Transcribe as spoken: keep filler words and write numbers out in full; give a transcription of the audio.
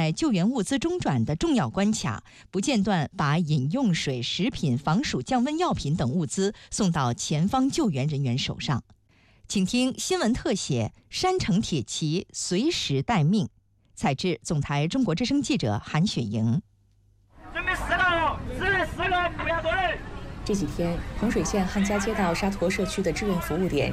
在救援物资中转的重要关卡，不间断把饮用水、食品、防暑降温药品等物资送到前方救援人员手上。请听新闻特写：山城铁骑随时待命。采制总台中国之声记者韩雪莹。 准备四个哦，四人四个，不要多人。 这几天，洪水县汉家街道沙坨社区的志愿服务点